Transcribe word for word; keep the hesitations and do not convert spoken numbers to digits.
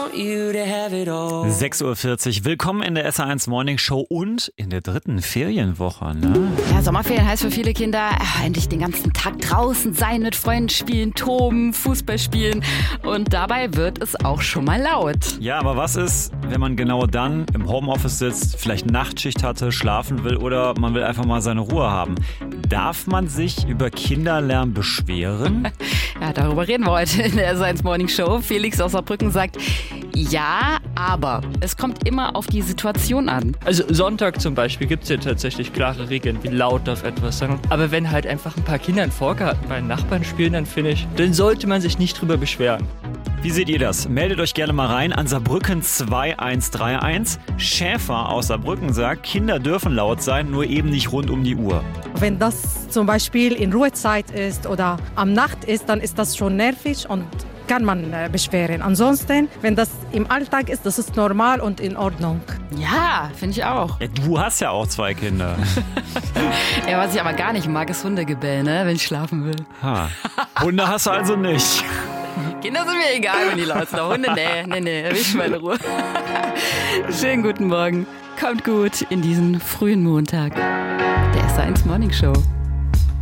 want you to have it all. sechs Uhr vierzig, willkommen in der S A eins Morning Show und in der dritten Ferienwoche. Ne? Ja, Sommerferien heißt für viele Kinder äh, endlich den ganzen Tag draußen sein, mit Freunden spielen, toben, Fußball spielen. Und dabei wird es auch schon mal laut. Ja, aber was ist, wenn man genau dann im Homeoffice sitzt, vielleicht Nachtschicht hatte, schlafen will oder man will einfach mal seine Ruhe haben? Darf man sich über Kinderlärm beschweren? Ja, darüber reden wir heute in der S A eins Morning Show. Felix aus Saarbrücken sagt, ja, aber es kommt immer auf die Situation an. Also Sonntag zum Beispiel gibt es ja tatsächlich klare Regeln, wie laut darf etwas sein. Aber wenn halt einfach ein paar Kinder im Vorgarten bei den Nachbarn spielen, dann finde ich, dann sollte man sich nicht drüber beschweren. Wie seht ihr das? Meldet euch gerne mal rein an Saarbrücken zwei eins drei eins. Schäfer aus Saarbrücken sagt, Kinder dürfen laut sein, nur eben nicht rund um die Uhr. Wenn das zum Beispiel in Ruhezeit ist oder am Nacht ist, dann ist das schon nervig und kann man äh, beschweren. Ansonsten, wenn das im Alltag ist, das ist normal und in Ordnung. Ja, finde ich auch. Ja, du hast ja auch zwei Kinder. Ja, was ich aber gar nicht mag, ist Hundegebell, ne, wenn ich schlafen will. Ha. Hunde hast du also nicht. Kinder sind mir egal, wenn die laut sind. Hunde, nee, nee, nee, erwisch meine Ruhe. Schönen guten Morgen. Kommt gut in diesen frühen Montag. Der S A eins Morning Show.